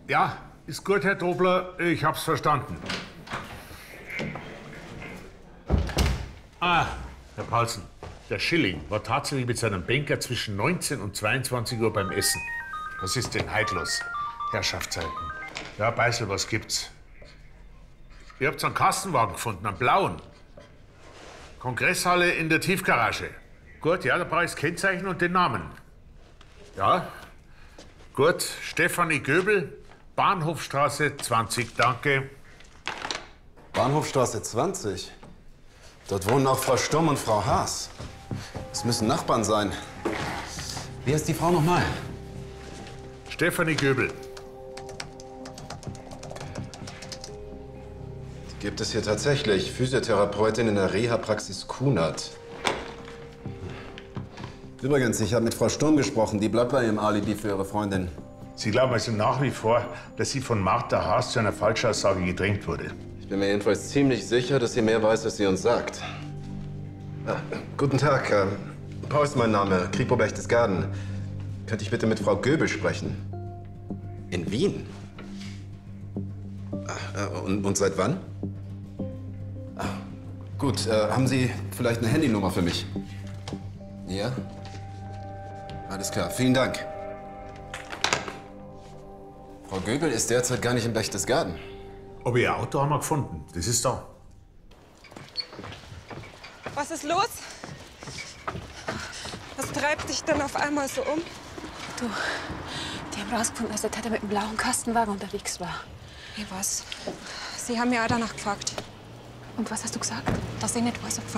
Ja, ist gut, Herr Dobler. Ich hab's verstanden. Ah, Herr Paulsen, der Schilling war tatsächlich mit seinem Banker zwischen 19 und 22 Uhr beim Essen. Was ist denn heute los? Herrschaftszeiten. Ja, Beißel, was gibt's? Ihr habt einen Kastenwagen gefunden, einen blauen. Kongresshalle in der Tiefgarage. Gut, ja, da brauche ich das Kennzeichen und den Namen. Ja, gut. Stefanie Göbel, Bahnhofstraße 20, danke. Bahnhofstraße 20? Dort wohnen auch Frau Sturm und Frau Haas. Das müssen Nachbarn sein. Wie heißt die Frau nochmal? Stefanie Göbel. Die gibt es hier tatsächlich. Physiotherapeutin in der Reha-Praxis Kunert. Übrigens, ich habe mit Frau Sturm gesprochen. Die bleibt bei ihrem Alibi für ihre Freundin. Sie glauben also nach wie vor, dass sie von Martha Haas zu einer Falschaussage gedrängt wurde? Ich bin mir jedenfalls ziemlich sicher, dass sie mehr weiß, als sie uns sagt. Guten Tag, Paul ist mein Name, Kripo Berchtesgaden. Könnte ich bitte mit Frau Göbel sprechen? In Wien? Und seit wann? Gut, haben Sie vielleicht eine Handynummer für mich? Ja? Alles klar, vielen Dank. Frau Göbel ist derzeit gar nicht in Berchtesgaden. Aber Ihr Auto haben wir gefunden. Das ist da. Was ist los? Was treibt dich denn auf einmal so um? Du, die haben rausgefunden, dass der Täter mit dem blauen Kastenwagen unterwegs war. Wie was? Sie haben ja auch danach gefragt. Und was hast du gesagt? Dass ich nicht weiß, ob